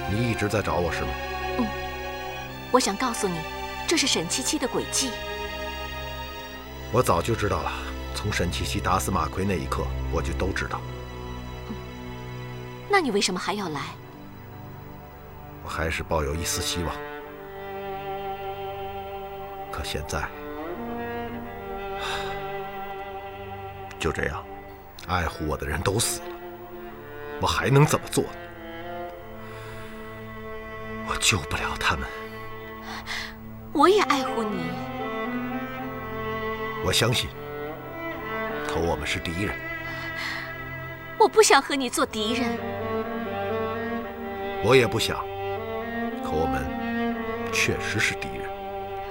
你一直在找我是吗？ 我想告诉你，这是沈七七的诡计。 我早就知道了，从沈七七打死马奎那一刻，我就都知道。 那你为什么还要来？ 我还是抱有一丝希望。可现在，就这样，爱护我的人都死了，我还能怎么做呢？我救不了他们。 我也爱护你。 我相信，可我们是敌人。 我不想和你做敌人。 我也不想，可我们确实是敌人。